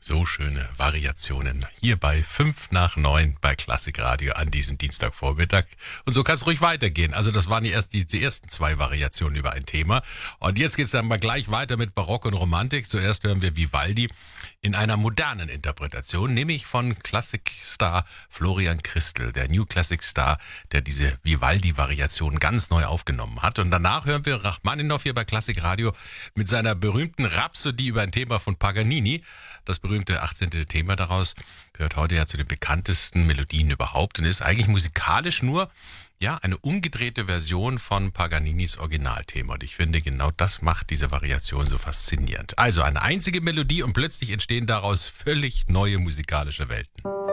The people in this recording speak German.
So schöne Variationen hier bei 5 nach 9 bei Klassikradio an diesem Dienstagvormittag. Und so kann es ruhig weitergehen. Also das waren die ersten zwei Variationen über ein Thema. Und jetzt geht es dann mal gleich weiter mit Barock und Romantik. Zuerst hören wir Vivaldi in einer modernen Interpretation, nämlich von Klassikstar Florian Christel, der New Classic Star, der diese Vivaldi-Variation ganz neu aufgenommen hat. Und danach hören wir Rachmaninoff hier bei Klassikradio mit seiner berühmten Rhapsodie über ein Thema von Paganini. Das berühmte 18. Thema daraus gehört heute ja zu den bekanntesten Melodien überhaupt und ist eigentlich musikalisch nur eine umgedrehte Version von Paganinis Originalthema. Und ich finde, genau das macht diese Variation so faszinierend. Also eine einzige Melodie und plötzlich entstehen daraus völlig neue musikalische Welten.